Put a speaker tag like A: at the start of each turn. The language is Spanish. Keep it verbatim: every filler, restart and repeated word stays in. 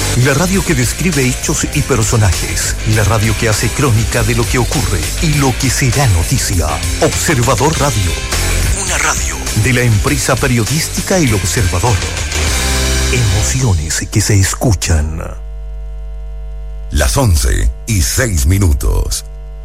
A: La radio que describe hechos y personajes. La radio que hace crónica de lo que ocurre y lo que será noticia. Observador Radio. Una radio de la empresa periodística El Observador. Emociones que se escuchan.
B: Las once y seis minutos.